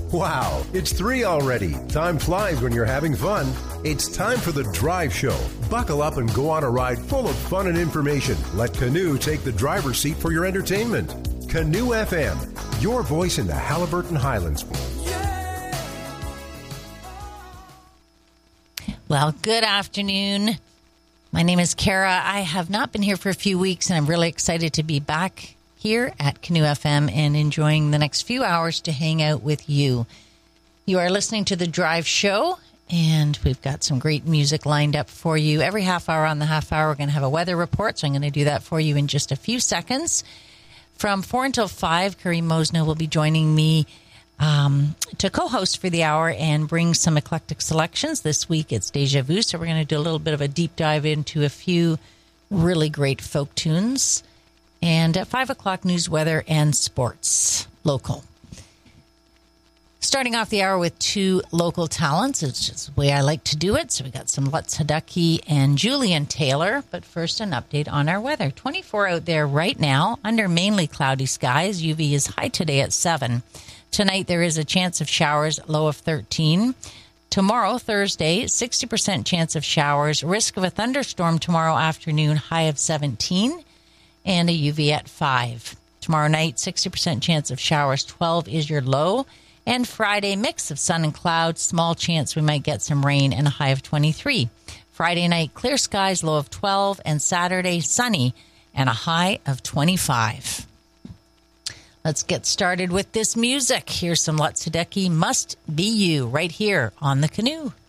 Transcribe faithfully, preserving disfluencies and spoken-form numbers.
Wow, it's three already. Time flies when you're having fun. It's time for the Drive Show. Buckle up and go on a ride full of fun and information. Let Canoe take the driver's seat for your entertainment. Canoe F M, your voice in the Haliburton Highlands. Well, good afternoon. My name is Kara. I have not been here for a few weeks, and I'm really excited to be back here at Canoe F M and enjoying the next few hours to hang out with you. You are listening to The Drive Show, and we've got some great music lined up for you. Every half hour on the half hour, we're going to have a weather report, so I'm going to do that for you in just a few seconds. From four until five, Kareem Mosna will be joining me um, to co-host for the hour and bring some eclectic selections. This week, it's Deja Vu, so we're going to do a little bit of a deep dive into a few really great folk tunes. And at five o'clock, news, weather, and sports, local. Starting off the hour with two local talents. It's just the way I like to do it. So we got some Lutz Hideki and Julian Taylor. But first, an update on our weather. twenty-four out there right now, under mainly cloudy skies. U V is high today at seven. Tonight, there is a chance of showers, low of thirteen. Tomorrow, Thursday, sixty percent chance of showers. Risk of a thunderstorm tomorrow afternoon, high of seventeen. And a U V at five. Tomorrow night, sixty percent chance of showers, twelve is your low. And Friday, mix of sun and clouds, small chance we might get some rain, and a high of twenty-three. Friday night, clear skies, low of twelve. And Saturday, sunny, and a high of twenty-five. Let's get started with this music. Here's some Lutz Hideki, Must Be You, right here on The Canoe.